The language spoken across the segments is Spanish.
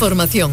información.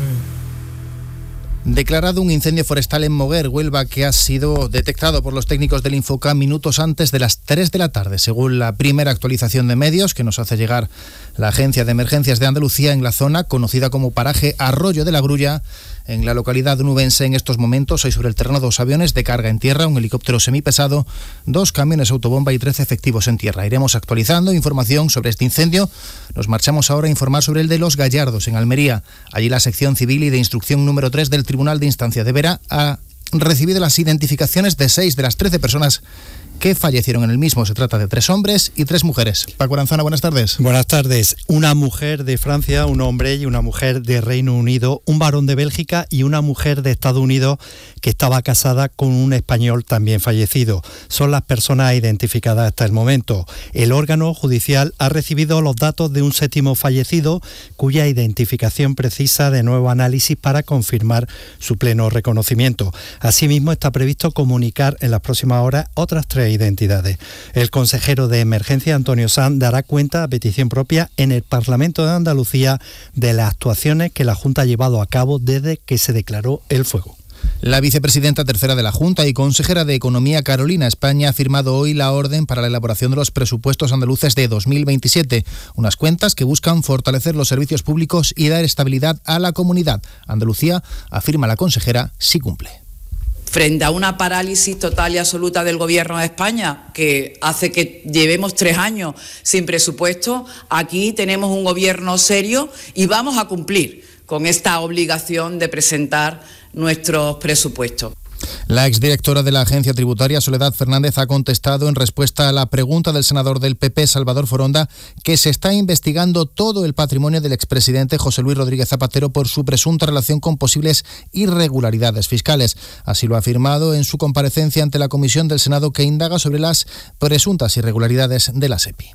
Declarado un incendio forestal en Moguer, Huelva, que ha sido detectado por los técnicos del Infoca minutos antes de las 3 de la tarde, según la primera actualización de medios que nos hace llegar la Agencia de Emergencias de Andalucía. En la zona conocida como paraje Arroyo de la Grulla, en la localidad nubense. En estos momentos hay sobre el terreno 2 aviones de carga en tierra, un helicóptero semipesado, 2 camiones autobomba y 13 efectivos en tierra. Iremos actualizando información sobre este incendio. Nos marchamos ahora a informar sobre el de Los Gallardos, en Almería. Allí la sección civil y de instrucción número 3 del Tribunal de Instancia de Vera ha recibido las identificaciones de 6 de las 13 personas que fallecieron en el mismo. Se trata de 3 hombres y 3 mujeres. Paco Aranzana, buenas tardes. Buenas tardes. Una mujer de Francia, un hombre y una mujer de Reino Unido, un varón de Bélgica y una mujer de Estados Unidos que estaba casada con un español también fallecido. Son las personas identificadas hasta el momento. El órgano judicial ha recibido los datos de un 7º fallecido, cuya identificación precisa de nuevo análisis para confirmar su pleno reconocimiento. Asimismo, está previsto comunicar en las próximas horas otras 3 identidades. El consejero de Emergencia, Antonio Sanz, dará cuenta a petición propia en el Parlamento de Andalucía de las actuaciones que la Junta ha llevado a cabo desde que se declaró el fuego. La vicepresidenta tercera de la Junta y consejera de Economía, Carolina España, ha firmado hoy la orden para la elaboración de los presupuestos andaluces de 2027, unas cuentas que buscan fortalecer los servicios públicos y dar estabilidad a la comunidad. Andalucía, afirma la consejera, sí cumple. Frente a una parálisis total y absoluta del Gobierno de España, que hace que llevemos 3 años sin presupuesto, aquí tenemos un Gobierno serio y vamos a cumplir con esta obligación de presentar nuestros presupuestos. La exdirectora de la Agencia Tributaria, Soledad Fernández, ha contestado en respuesta a la pregunta del senador del PP, Salvador Foronda, que se está investigando todo el patrimonio del expresidente José Luis Rodríguez Zapatero por su presunta relación con posibles irregularidades fiscales. Así lo ha afirmado en su comparecencia ante la comisión del Senado que indaga sobre las presuntas irregularidades de la SEPI.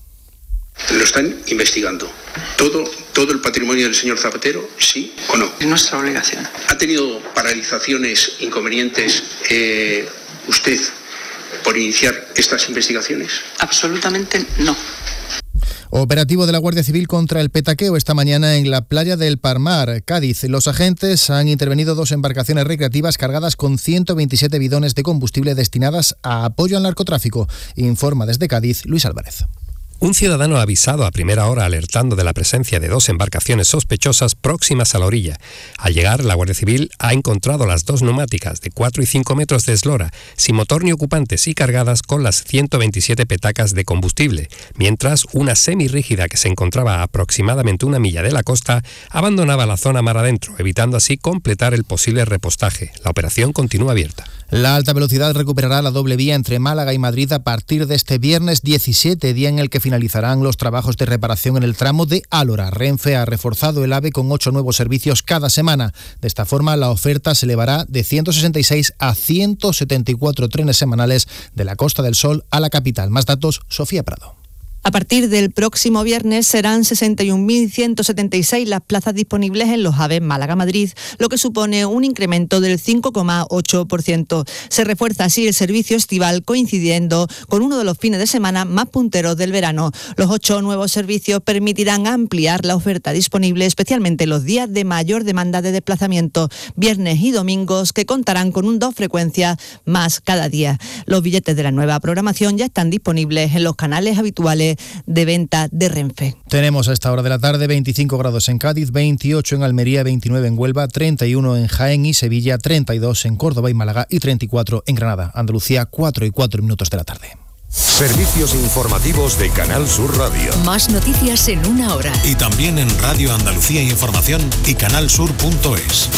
Lo están investigando. ¿Todo el patrimonio del señor Zapatero, sí o no? Es nuestra obligación. ¿Ha tenido paralizaciones, inconvenientes usted por iniciar estas investigaciones? Absolutamente no. Operativo de la Guardia Civil contra el petaqueo esta mañana en la playa del Palmar, Cádiz. Los agentes han intervenido 2 embarcaciones recreativas cargadas con 127 bidones de combustible destinadas a apoyo al narcotráfico. Informa desde Cádiz, Luis Álvarez. Un ciudadano ha avisado a primera hora alertando de la presencia de 2 embarcaciones sospechosas próximas a la orilla. Al llegar, la Guardia Civil ha encontrado las 2 neumáticas de 4 y 5 metros de eslora, sin motor ni ocupantes y cargadas con las 127 petacas de combustible, mientras una semirrígida que se encontraba a aproximadamente 1 milla de la costa abandonaba la zona mar adentro, evitando así completar el posible repostaje. La operación continúa abierta. La alta velocidad recuperará la doble vía entre Málaga y Madrid a partir de este viernes 17, día en el que finalizarán los trabajos de reparación en el tramo de Álora. Renfe ha reforzado el AVE con 8 nuevos servicios cada semana. De esta forma, la oferta se elevará de 166 a 174 trenes semanales de la Costa del Sol a la capital. Más datos, Sofía Prado. A partir del próximo viernes serán 61.176 las plazas disponibles en los AVE Málaga-Madrid, lo que supone un incremento del 5,8%. Se refuerza así el servicio estival, coincidiendo con uno de los fines de semana más punteros del verano. Los 8 nuevos servicios permitirán ampliar la oferta disponible, especialmente los días de mayor demanda de desplazamiento, viernes y domingos, que contarán con 2 frecuencias más cada día. Los billetes de la nueva programación ya están disponibles en los canales habituales de venta de Renfe. Tenemos a esta hora de la tarde 25 grados en Cádiz, 28 en Almería, 29 en Huelva, 31 en Jaén y Sevilla, 32 en Córdoba y Málaga y 34 en Granada. Andalucía, 4 y 4 minutos de la tarde. Servicios informativos de Canal Sur Radio. Más noticias en 1 hora. Y también en Radio Andalucía Información y canalsur.es.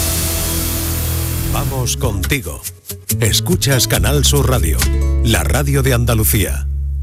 Vamos contigo. Escuchas Canal Sur Radio, la radio de Andalucía.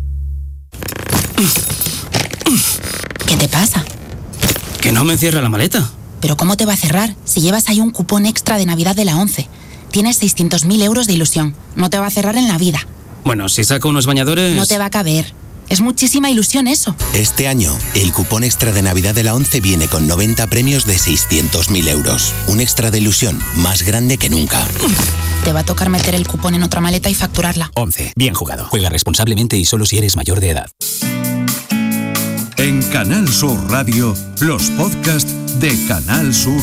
¿Qué te pasa? Que no me cierra la maleta. ¿Pero cómo te va a cerrar si llevas ahí un cupón extra de Navidad de la ONCE? Tienes 600.000 euros de ilusión. No te va a cerrar en la vida. Bueno, si saco unos bañadores... No te va a caber. Es muchísima ilusión eso. Este año, el cupón extra de Navidad de la ONCE viene con 90 premios de 600.000 euros. Un extra de ilusión más grande que nunca. Te va a tocar meter el cupón en otra maleta y facturarla. ONCE. Bien jugado. Juega responsablemente y solo si eres mayor de edad. En Canal Sur Radio, los podcasts de Canal Sur